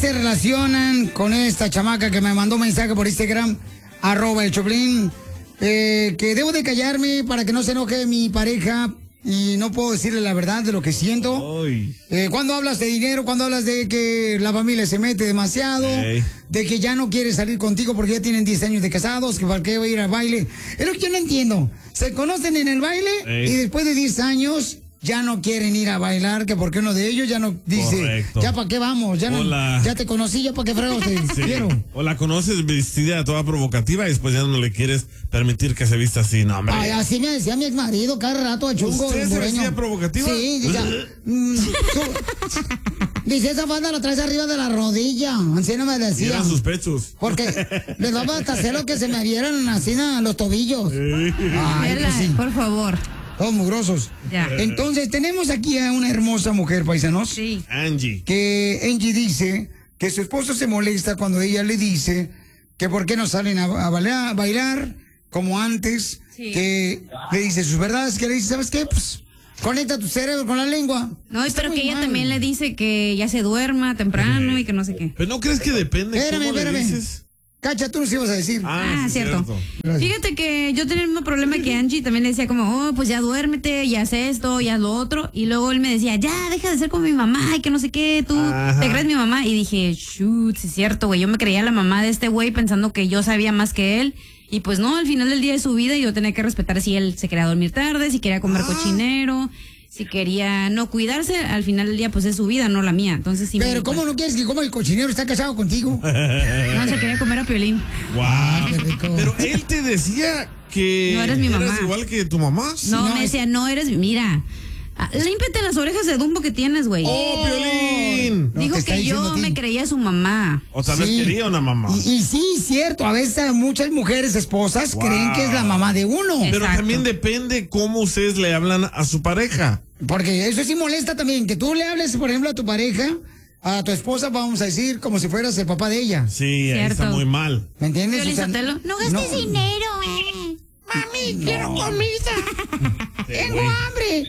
se relacionan con esta chamaca que me mandó un mensaje por Instagram, @el Choplin, que debo de callarme para que no se enoje mi pareja y no puedo decirle la verdad de lo que siento. Cuando hablas de dinero, cuando hablas de que la familia se mete demasiado, de que ya no quiere salir contigo porque ya tienen 10 años de casados, que para qué va a ir al baile. Es lo que yo no entiendo. Se conocen en el baile y después de 10 años... ya no quieren ir a bailar, que porque uno de ellos ya no dice, correcto, ya para qué vamos, ya, no, ya te conocí, ya para qué fregos te quiero. O la conoces vestida toda provocativa y después ya no le quieres permitir que se vista así, no, hombre. Ay, así me decía mi exmarido cada rato a chungo. ¿Usted se vestía provocativa? Sí, dice, esa falda la traes arriba de la rodilla, así no me decía. Eran sus pechos. Porque les daba hasta hacer lo que se me vieran así en los tobillos. Ay, pues sí, por favor. Todos mugrosos. Ya. Entonces, tenemos aquí a una hermosa mujer, paisanos. Sí. Angie. Que Angie dice que su esposo se molesta cuando ella le dice que por qué no salen a bailar como antes. Sí. Que le dice sus verdades, que le dice, ¿sabes qué? Pues conecta tu cerebro con la lengua. No, pero que ella también le dice que ya se duerma temprano y que no sé qué. Pero ¿no crees que depende cómo le dices? Cacha, tú nos ibas a decir. Sí, cierto. Fíjate que yo tenía el mismo problema que Angie. También le decía como, pues ya duérmete, ya haz esto, ya haz lo otro. Y luego él me decía, ya, deja de ser como mi mamá y que no sé qué, tú te crees mi mamá. Y dije, shoot, sí es cierto, güey. Yo me creía la mamá de este güey pensando que yo sabía más que él. Y pues no, al final del día de su vida yo tenía que respetar si él se quería dormir tarde, si quería comer cochinero, si quería no cuidarse, al final del día pues es su vida, no la mía. Entonces sí. Pero ¿cómo no quieres que coma el cochinero? ¿Está casado contigo? No, se quería comer a Piolín. Wow. Pero él te decía que no eres mi mamá. ¿Eras igual que tu mamá? No, me decía, no eres, mira, límpiate las orejas de Dumbo que tienes, güey. ¡Oh, Piolín! Dijo que yo me creía su mamá. O tal vez quería una mamá. Y sí, cierto, a veces muchas mujeres esposas creen que es la mamá de uno. Pero Exacto. también depende cómo ustedes le hablan a su pareja. Porque eso sí molesta también, que tú le hables, por ejemplo, a tu pareja, a tu esposa, vamos a decir, como si fueras el papá de ella. Sí, ahí está muy mal. ¿Me entiendes? O sea, no gastes dinero, Mami, quiero comida. Tengo hambre.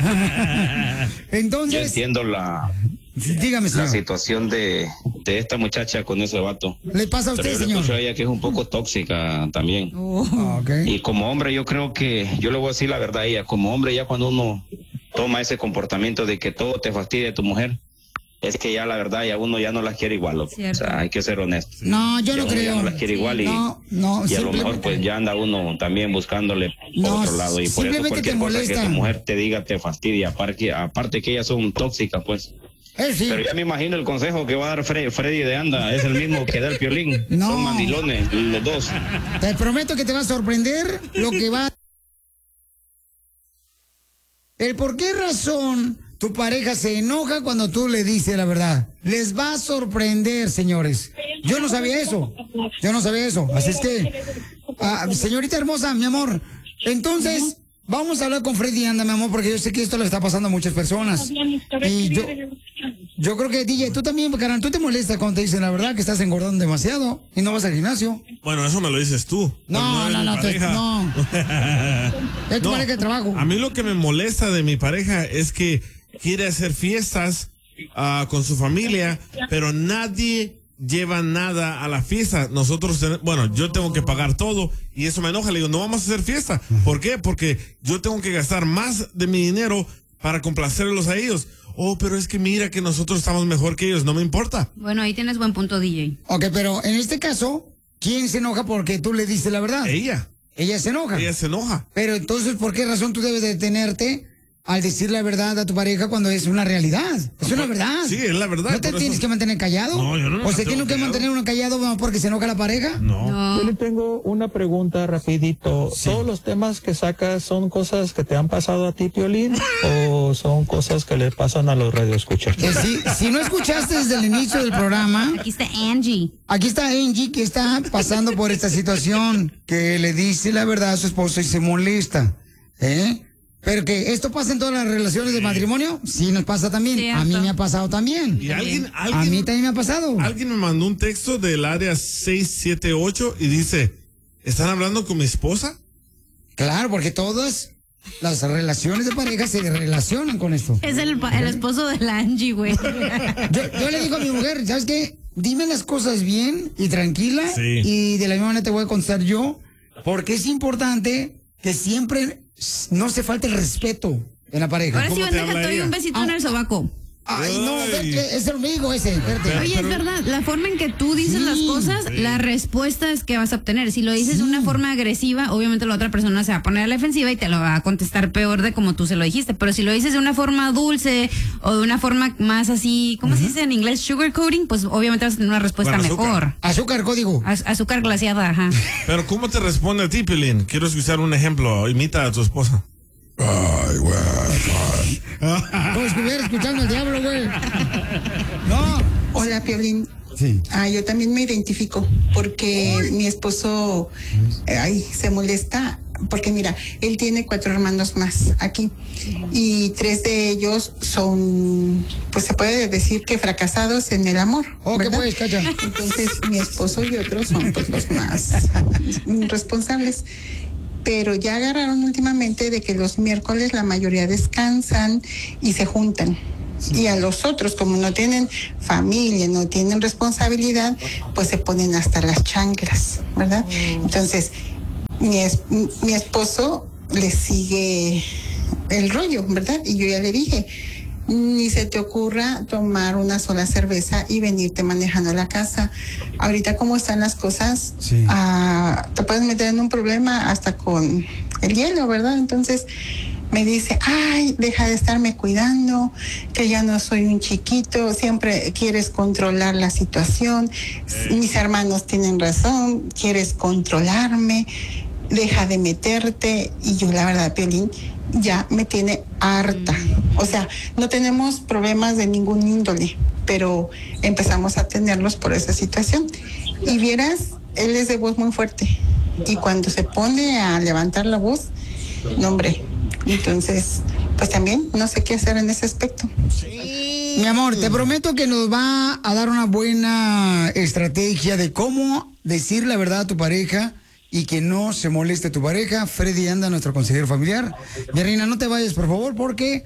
Entonces. Yo entiendo dígame, señor, la situación de esta muchacha con ese vato. ¿Le pasa a usted, pero yo señor? le escucho a ella que es un poco tóxica también. Okay. Y como hombre, yo creo que, yo le voy a decir la verdad a ella, como hombre, ya cuando uno toma ese comportamiento de que todo te fastidia de tu mujer, es que ya la verdad, ya uno ya no las quiere igual, loco. O sea, hay que ser honesto. No, yo no creo. Ya no las quiere igual y a lo mejor pues ya anda uno también buscándole por otro lado. Y por eso cualquier cosa que tu mujer te diga te fastidia, aparte que ellas son tóxicas, pues. Sí. Pero ya me imagino el consejo que va a dar Freddy de Anda, es el mismo que da el Piolín. No. Son mandilones, los dos. Te prometo que te va a sorprender lo que va. El por qué razón tu pareja se enoja cuando tú le dices la verdad. Les va a sorprender, señores. Yo no sabía eso. Así es que, señorita hermosa, mi amor, entonces vamos a hablar con Freddy Anda, mi amor, porque yo sé que esto le está pasando a muchas personas. Y yo creo que, DJ, tú también, carnal, tú te molestas cuando te dicen la verdad que estás engordando demasiado y no vas al gimnasio. Bueno, eso me lo dices tú. No. Es tu pareja de trabajo. A mí lo que me molesta de mi pareja es que quiere hacer fiestas con su familia, pero nadie lleva nada a la fiesta. Yo tengo que pagar todo y eso me enoja. Le digo, no vamos a hacer fiesta. ¿Por qué? Porque yo tengo que gastar más de mi dinero para complacerlos a ellos. Oh, pero es que mira que nosotros estamos mejor que ellos, no me importa. Bueno, ahí tienes buen punto, DJ. Ok, pero en este caso, ¿quién se enoja porque tú le dices la verdad? Ella. Ella se enoja. Ella se enoja. Pero entonces, ¿por qué razón tú debes detenerte al decir la verdad a tu pareja cuando es una realidad? Es una verdad. Sí, es la verdad. ¿No te tienes que mantener callado? No, yo no. ¿O se tiene que mantener uno callado porque se enoja la pareja? No. Yo le tengo una pregunta rapidito. Sí. ¿Todos los temas que sacas son cosas que te han pasado a ti, Piolín? ¿O son cosas que le pasan a los radioescuchas? Si no escuchaste desde el inicio del programa... Aquí está Angie. Aquí está Angie, que está pasando por esta situación, que le dice la verdad a su esposo y se molesta. Pero que esto pasa en todas las relaciones de matrimonio, sí nos pasa también. Cierto. A mí me ha pasado también. Y alguien, a mí también me ha pasado. Alguien me mandó un texto del área 678 y dice, ¿están hablando con mi esposa? Claro, porque todas las relaciones de pareja se relacionan con esto. Es el esposo de la Angie, güey. Yo le digo a mi mujer, ¿sabes qué? dime las cosas bien y tranquila. Sí. Y de la misma manera te voy a contestar yo, porque es importante que siempre no se falte el respeto en la pareja. Ahora sí, ¿Cómo te bandeja, habla te doy ella? un besito en el sobaco. Ay, no, Ay. es el amigo ese, espérate. Oye, es verdad, la forma en que tú dices Sí. las cosas, la respuesta es que vas a obtener. Si lo dices de una forma agresiva, obviamente la otra persona se va a poner a la defensiva y te lo va a contestar peor de como tú se lo dijiste. Pero si lo dices de una forma dulce o de una forma más así, ¿cómo se dice en inglés? Sugarcoating, pues obviamente vas a tener una respuesta Con azúcar. mejor. Azúcar, código. Azúcar glaseada, ajá. Pero ¿cómo te responde a ti, Piolín? Quiero escuchar un ejemplo. Imita a tu esposa. Ay, güey. Como si estuviera escuchando al diablo, güey. No. Hola, Piolín. Sí. Yo también me identifico porque mi esposo se molesta porque mira, él tiene 4 hermanos más aquí y 3 de ellos son, pues se puede decir que fracasados en el amor. ¿Qué ¿verdad? puedes, Cacha? Entonces mi esposo y otros son pues los más responsables. Pero ya agarraron últimamente de que los miércoles la mayoría descansan y se juntan. Y a los otros, como no tienen familia, no tienen responsabilidad, pues se ponen hasta las chanclas, ¿verdad? Entonces, mi esposo le sigue el rollo, ¿verdad? Y yo ya le dije, ni se te ocurra tomar una sola cerveza y venirte manejando a la casa. Ahorita como están las cosas, sí. Te puedes meter en un problema hasta con el hielo, ¿verdad? Entonces me dice, ay, deja de estarme cuidando, que ya no soy un chiquito, siempre quieres controlar la situación, mis hermanos tienen razón, quieres controlarme, deja de meterte. Y yo la verdad, Piolín, ya me tiene harta. O sea, no tenemos problemas de ningún índole, pero empezamos a tenerlos por esa situación. Y vieras, él es de voz muy fuerte. Y cuando se pone a levantar la voz, no, hombre. Entonces, pues también no sé qué hacer en ese aspecto. Sí. Mi amor, te prometo que nos va a dar una buena estrategia de cómo decir la verdad a tu pareja y que no se moleste tu pareja. Freddy Anda, nuestro consejero familiar. Mi reina, no te vayas, por favor, porque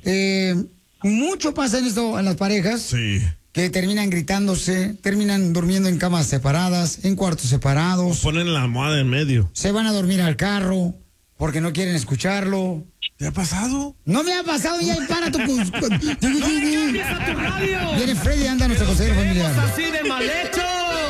mucho pasa en esto en las parejas. Sí. Que terminan gritándose, terminan durmiendo en camas separadas, en cuartos separados. Ponen la almohada en medio. Se van a dormir al carro porque no quieren escucharlo. ¿Te ha pasado? No me ha pasado, ya para tu... Viene Freddy Anda, nuestro consejero familiar. Así de mal hechos.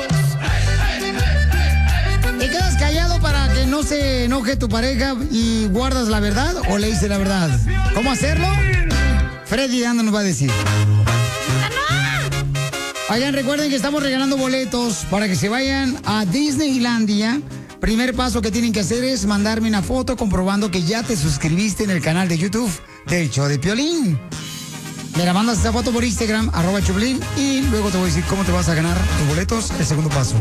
¿Te quedas callado para que no se enoje tu pareja y guardas la verdad o le dices la verdad? ¿Cómo hacerlo? Freddy Anda nos va a decir. Oigan, recuerden que estamos regalando boletos para que se vayan a Disneylandia. Primer paso que tienen que hacer es mandarme una foto comprobando que ya te suscribiste en el canal de YouTube del Show de Piolín. Me la mandas esa foto por Instagram, @Choplin, y luego te voy a decir cómo te vas a ganar tus boletos, el segundo paso.